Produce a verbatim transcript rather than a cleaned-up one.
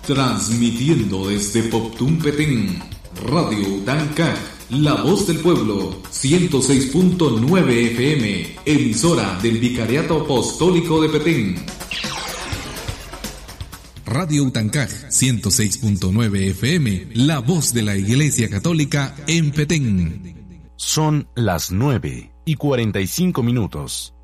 Transmitiendo desde Poptún Petén, Radio Utanca, la voz del pueblo, ciento seis punto nueve F M, emisora del Vicariato Apostólico de Petén. Radio Utancaj, ciento seis punto nueve F M, la voz de la Iglesia Católica en Petén. Son las nueve y cuarenta y cinco minutos.